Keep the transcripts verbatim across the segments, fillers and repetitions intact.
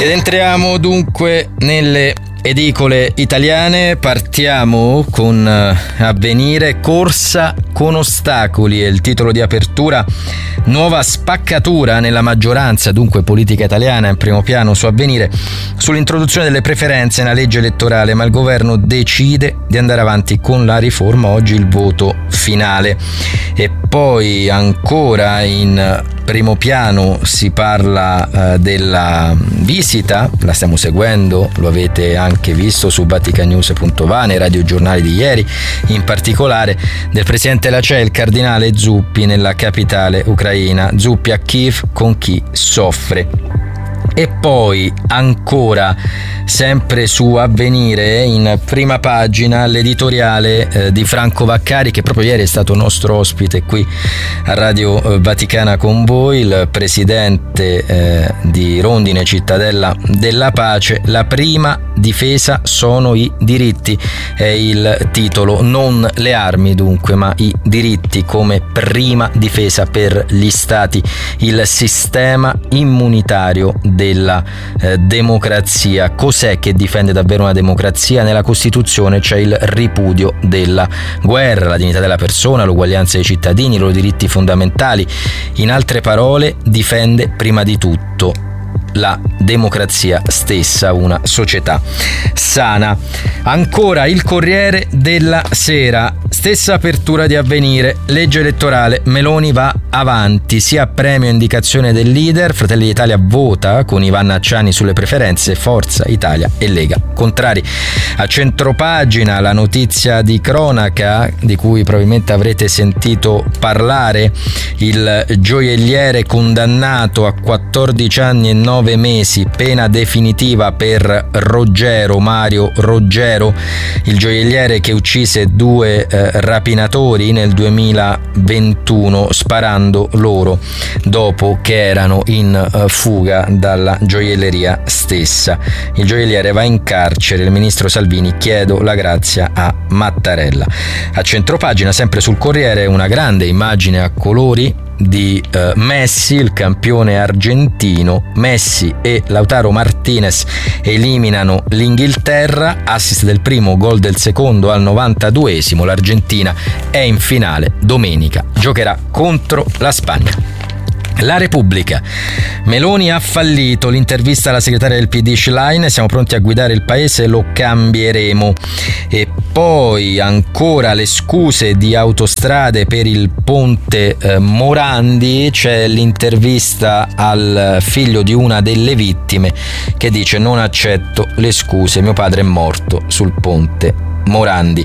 Ed entriamo dunque nelle edicole italiane. Partiamo con Avvenire. Corsa con ostacoli è il titolo di apertura. Nuova spaccatura nella maggioranza, dunque politica italiana in primo piano su Avvenire, sull'introduzione delle preferenze nella legge elettorale, ma il governo decide di andare avanti con la riforma. Oggi il voto finale. E poi ancora in primo piano si parla eh, della visita, la stiamo seguendo, lo avete anche visto su vaticanews punto va, nei radiogiornali di ieri, in particolare del presidente della C E I, il cardinale Zuppi, nella capitale ucraina. Zuppi a Kiev con chi soffre. E poi ancora, sempre su Avvenire, in prima pagina l'editoriale eh, di Franco Vaccari, che proprio ieri è stato nostro ospite qui a Radio eh, Vaticana con voi, il presidente eh, di Rondine, Cittadella della Pace. La prima difesa sono i diritti, è il titolo, non le armi dunque, ma i diritti come prima difesa per gli stati, il sistema immunitario della eh, democrazia. Cos'è che difende davvero una democrazia? Nella Costituzione c'è il ripudio della guerra, la dignità della persona, l'uguaglianza dei cittadini, i loro diritti fondamentali. In altre parole, difende prima di tutto la democrazia stessa, una società sana. Ancora il Corriere della Sera, stessa apertura di Avvenire, legge elettorale, Meloni va avanti, sia premio indicazione del leader, Fratelli d'Italia vota con Ivan Acciani sulle preferenze, Forza Italia e Lega contrari. A centropagina la notizia di cronaca di cui probabilmente avrete sentito parlare, il gioielliere condannato a quattordici anni e nove mesi, pena definitiva per Roggero, Mario Roggero, il gioielliere che uccise due eh, rapinatori nel duemilaventuno sparando loro dopo che erano in uh, fuga dalla gioielleria stessa. Il gioielliere va in carcere, il ministro Salvini chiedo la grazia a Mattarella. A centropagina, sempre sul Corriere, una grande immagine a colori di uh, Messi, il campione argentino. Messi e Lautaro Martinez eliminano l'Inghilterra, assist del primo, gol del secondo al novantaduesimo. L'Argentina è in finale, domenica giocherà contro la Spagna. La Repubblica, Meloni ha fallito, l'intervista alla segretaria del P D Schlein, siamo pronti a guidare il paese, lo cambieremo. E poi ancora le scuse di Autostrade per il ponte eh, Morandi, c'è l'intervista al figlio di una delle vittime che dice: non accetto le scuse, mio padre è morto sul ponte Morandi.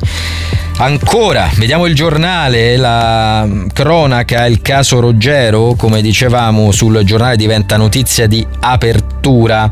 Ancora, vediamo il giornale, la cronaca, il caso Roggero, come dicevamo sul giornale, diventa notizia di apertura.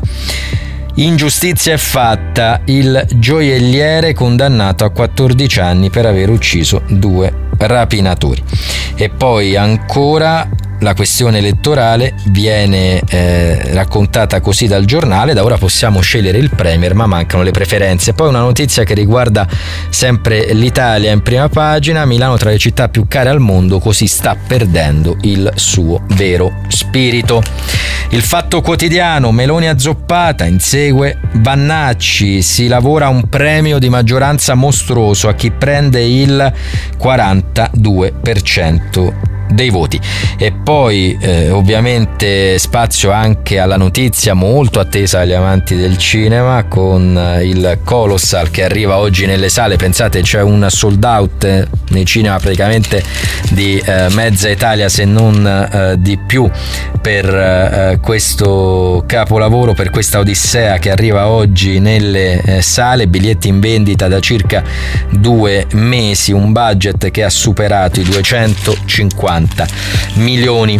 Ingiustizia è fatta, il gioielliere condannato a quattordici anni per aver ucciso due rapinatori. E poi ancora la questione elettorale viene eh, raccontata così dal giornale: da ora possiamo scegliere il premier ma mancano le preferenze. Poi una notizia che riguarda sempre l'Italia in prima pagina: Milano tra le città più care al mondo, così sta perdendo il suo vero spirito. Il Fatto Quotidiano, Meloni azzoppata, insegue Vannacci, si lavora a un premio di maggioranza mostruoso a chi prende il quarantadue per cento dei voti. E poi eh, ovviamente spazio anche alla notizia molto attesa dagli amanti del cinema, con eh, il Colossal che arriva oggi nelle sale. Pensate, c'è un sold out eh, nei cinema praticamente di eh, mezza Italia, se non eh, di più, per eh, questo capolavoro, per questa odissea che arriva oggi nelle eh, sale. Biglietti in vendita da circa due mesi, un budget che ha superato i duecentocinquanta milioni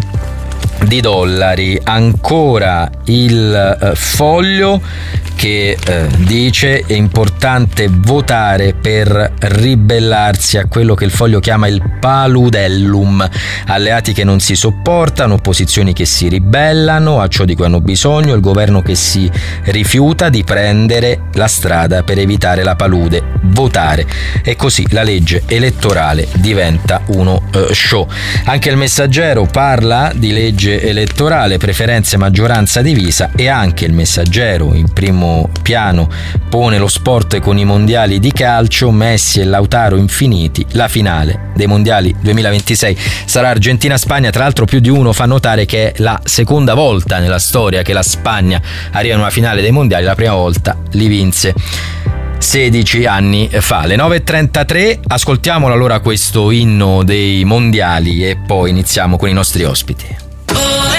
di dollari. Ancora il eh, Foglio che eh, dice: è importante votare per ribellarsi a quello che il Foglio chiama il paludellum, alleati che non si sopportano, opposizioni che si ribellano a ciò di cui hanno bisogno, il governo che si rifiuta di prendere la strada per evitare la palude, votare. E così la legge elettorale diventa uno eh, show. Anche il Messaggero parla di legge legge elettorale, preferenze maggioranza divisa, e anche il Messaggero in primo piano pone lo sport con i mondiali di calcio, Messi e Lautaro infiniti, la finale dei mondiali duemilaventisei sarà Argentina-Spagna. Tra l'altro più di uno fa notare che è la seconda volta nella storia che la Spagna arriva in una finale dei mondiali, la prima volta li vinse sedici anni fa. Le nove e trentatré, ascoltiamolo allora questo inno dei mondiali e poi iniziamo con i nostri ospiti.